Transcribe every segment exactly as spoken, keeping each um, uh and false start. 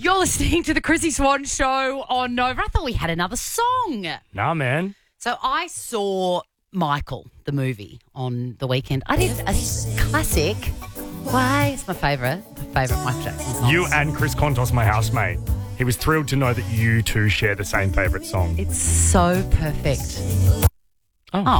You're listening to the Chrissy Swan Show on Nova. I thought we had another song. Nah, man. So I saw Michael, the movie, on the weekend. I did a classic. Why? It's my favourite. My favourite Michael Jackson song. You and Chris Kontos, my housemate. He was thrilled to know that you two share the same favourite song. It's so perfect. Oh.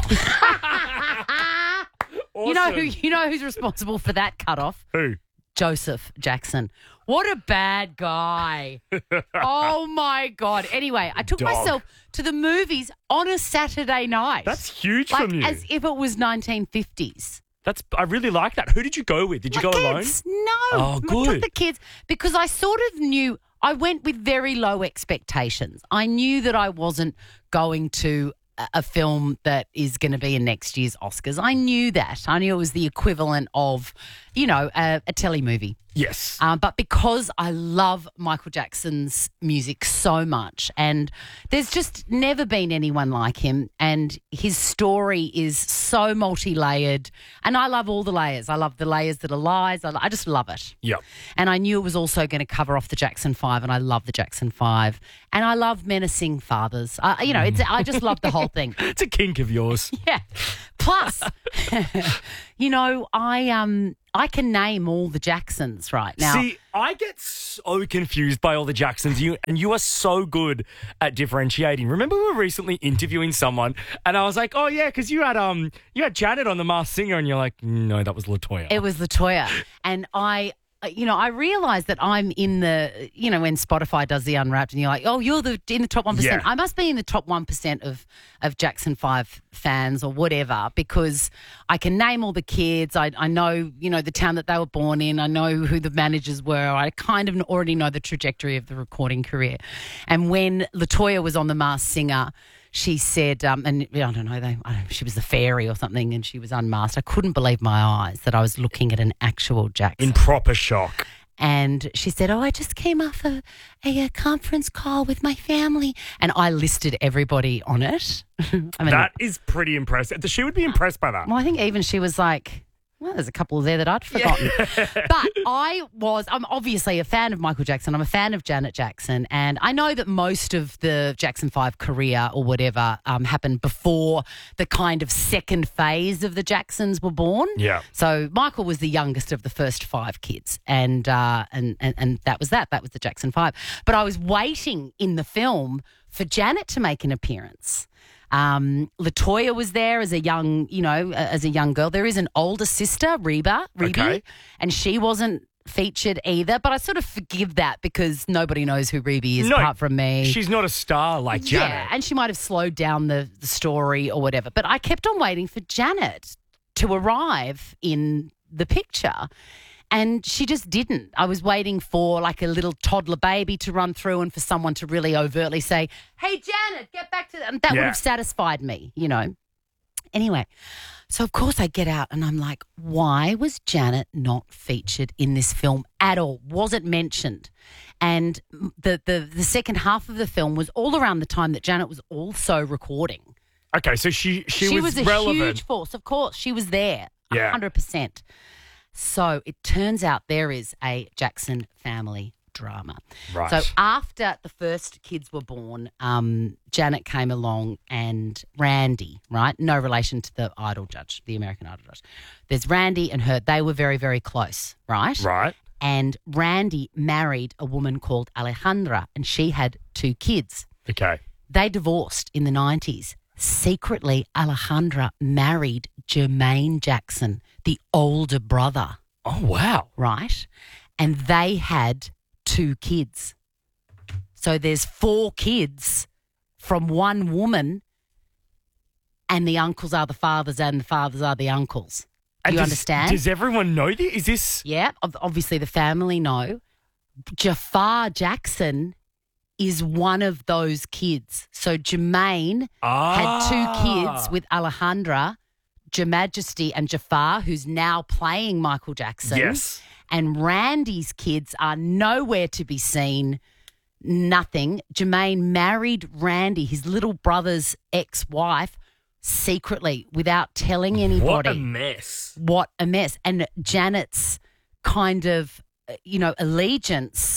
Oh. Awesome. You know who? You know who's responsible for that cutoff? Who? Joseph Jackson. What a bad guy. Oh, my God. Anyway, I took Dog. myself to the movies on a Saturday night. That's huge like, from you. as if it was nineteen fifties. That's. I really like that. Who did you go with? Did you My go kids. No. Oh, I good. took the kids because I sort of knew I went with very low expectations. I knew that I wasn't going to a, a film that is going to be in next year's Oscars. I knew that. I knew it was the equivalent of, you know, a, a telly movie. Yes. Um, but because I love Michael Jackson's music so much, and there's just never been anyone like him, and his story is so multi-layered, and I love all the layers. I love the layers that are lies. I, I just love it. Yep. And I knew it was also going to cover off the Jackson Five, and I love the Jackson Five, and I love menacing fathers. I, you know, it's I just love the whole thing. It's a kink of yours. Yeah. Plus, you know, I um I can name all the Jacksons right now. See, I get so confused by all the Jacksons, you and you are so good at differentiating. Remember, we were recently interviewing someone, and I was like, "Oh yeah, because you had um you had Janet on The Masked Singer," and you're like, "No, that was LaToya." It was LaToya, and I. You know, I realised that I'm in the, you know, when Spotify does the Unwrapped and you're like, oh, you're the in the top one percent. Yeah. I must be in the top one percent of, of Jackson five fans or whatever, because I can name all the kids. I, I know, you know, the town that they were born in. I know who the managers were. I kind of already know the trajectory of the recording career. And when LaToya was on The Masked Singer, she said, um, and I don't know, they, I don't know, she was the fairy or something, and she was unmasked. I couldn't believe my eyes that I was looking at an actual Jackson. In proper shock. And she said, oh, I just came off a, a, a conference call with my family. And I listed everybody on it. I mean, That is pretty impressive. She would be impressed by that. well, I think even she was like, well, there's a couple there that I'd forgotten. But I was, I'm obviously a fan of Michael Jackson. I'm a fan of Janet Jackson. And I know that most of the Jackson five career or whatever um, happened before the kind of second phase of the Jacksons were born. Yeah. So Michael was the youngest of the first five kids. And, uh, and, and, and that was that. That was the Jackson five. But I was waiting in the film for Janet to make an appearance. Um, LaToya was there as a young, you know, as a young girl. There is an older sister, Reba, Reba, Okay. and she wasn't featured either. But I sort of forgive that because nobody knows who Reba is No, apart from me. She's not a star like Janet. Yeah, and she might have slowed down the, the story or whatever. But I kept on waiting for Janet to arrive in the picture. And she just didn't. I was waiting for like a little toddler baby to run through and for someone to really overtly say, hey, Janet, get back to that. And that would Yeah. have satisfied me, you know. Anyway, so of course I get out and I'm like, why was Janet not featured in this film at all? Wasn't mentioned. And the, the, the second half of the film was all around the time that Janet was also recording. Okay, so she she, She was, was a relevant. huge force. Of course, she was there, Yeah. one hundred percent. So it turns out there is a Jackson family drama. Right. So after the first kids were born, um, Janet came along and Randy, right? No relation to the Idol judge, the American Idol judge. There's Randy and her. They were very, very close, right? Right. And Randy married a woman called Alejandra and she had two kids. Okay. They divorced in the nineties. Secretly, Alejandra married Jermaine Jackson, the older brother, Oh, wow. right? And they had two kids. So there's four kids from one woman and the uncles are the fathers and the fathers are the uncles. Do And you does, understand? Does everyone know this? Is this... Yeah, ob- obviously the family know. Jafar Jackson is one of those kids. So Jermaine Ah. had two kids with Alejandra, Jamajesty and Jafar, who's now playing Michael Jackson. Yes. And Randy's kids are nowhere to be seen, nothing. Jermaine married Randy, his little brother's ex-wife, secretly without telling anybody. What a mess. What a mess. And Janet's kind of, uh, you know, allegiance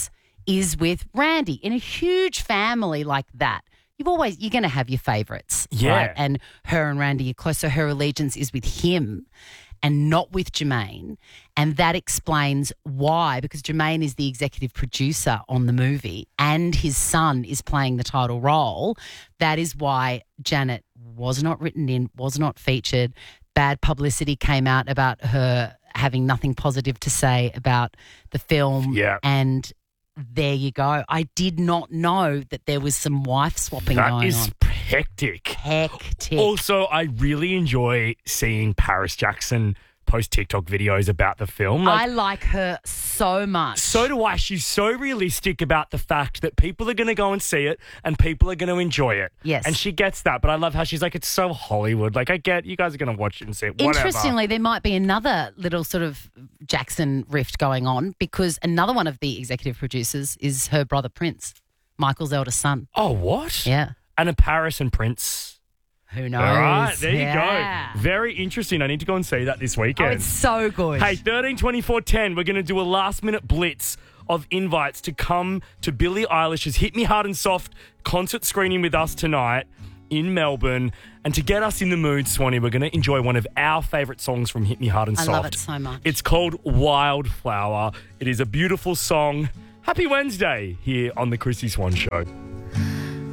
is with Randy. In a huge family like that, you've always you're going to have your favourites, Yeah. right? And her and Randy are close, so her allegiance is with him and not with Jermaine. And that explains why, because Jermaine is the executive producer on the movie and his son is playing the title role. That is why Janet was not written in, was not featured. Bad publicity came out about her having nothing positive to say about the film. Yeah. And there you go. I did not know that there was some wife swapping That going is on. hectic. Hectic. Also, I really enjoy seeing Paris Jackson post TikTok videos about the film. Like, I like her so much. so do I. She's so realistic about the fact that people are going to go and see it and people are going to enjoy it. Yes. And she gets that. But I love how she's like, it's so Hollywood. Like, I get you guys are going to watch it and see it. Whatever. Interestingly, there might be another little sort of Jackson rift going on because another one of the executive producers is her brother Prince, Michael's eldest son. Oh, what? Yeah. And a Paris and Prince. Who knows? All right, there Yeah. you go. Very interesting. I need to go and see that this Oh, weekend. it's so good. Hey, thirteen twenty-four ten, we're going to do a last minute blitz of invites to come to Billie Eilish's Hit Me Hard and Soft concert screening with us tonight in Melbourne. And to get us in the mood, Swanee, we're going to enjoy one of our favourite songs from Hit Me Hard and I Soft. love it so much. It's called Wildflower. It is a beautiful song. Happy Wednesday here on The Chrissy Swan Show.